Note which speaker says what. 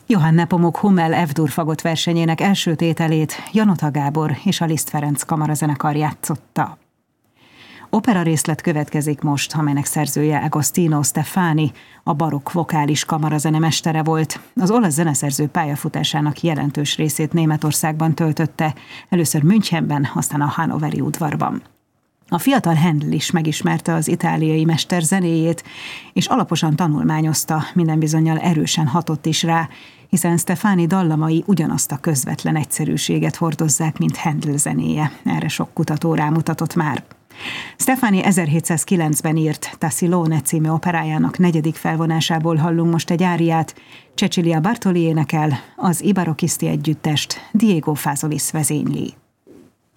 Speaker 1: Johann Nepomuk Hummel F-dur fagott versenyének első tételét Janota Gábor és a Liszt Ferenc kamarazenekar játszotta. Opera részlet következik most, amelynek szerzője Agostino Stefani, a barokk vokális kamarazene mestere volt. Az olasz zeneszerző pályafutásának jelentős részét Németországban töltötte, először Münchenben, aztán a hannoveri udvarban. A fiatal Handel is megismerte az itáliai mester zenéjét, és alaposan tanulmányozta, minden bizonnyal erősen hatott is rá, hiszen Stefani dallamai ugyanazt a közvetlen egyszerűséget hordozzák, mint Handel zenéje. Erre sok kutató rámutatott már. Stefani 1709-ben írt Tassillone című operájának 4. felvonásából hallunk most egy áriát, Cecilia Bartoli énekel, az I Barocchisti együttest Diego Fazolis vezényli.